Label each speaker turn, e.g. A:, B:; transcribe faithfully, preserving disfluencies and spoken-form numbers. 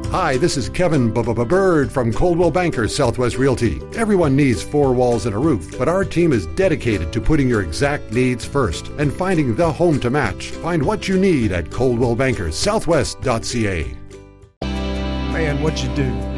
A: Hi, this is Kevin Bird from Coldwell Banker Southwest Realty. Everyone needs four walls and a roof, but our team is dedicated to putting your exact needs first and finding the home to match. Find what you need at coldwell banker southwest dot c a.
B: Man, what'd you do?